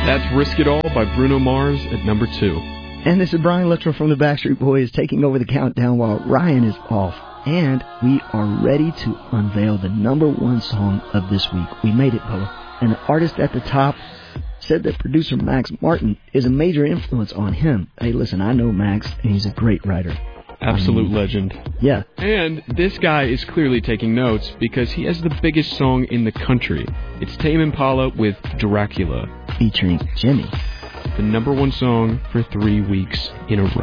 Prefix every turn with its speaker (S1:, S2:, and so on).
S1: That's Risk It All by Bruno Mars at number 2.
S2: And this is Brian Luttrell from the Backstreet Boys taking over the countdown while Ryan is off. And we are ready to unveil the number 1 song of this week. We made it, Bubba. And the artist at the top said that producer Max Martin is a major influence on him. Hey, listen, I know Max, and he's a great writer.
S1: Absolute legend.
S2: Yeah.
S1: And this guy is clearly taking notes because he has the biggest song in the country. It's Tame Impala with Dracula.
S2: Featuring Jimmy.
S1: The number 1 song for 3 weeks in a row.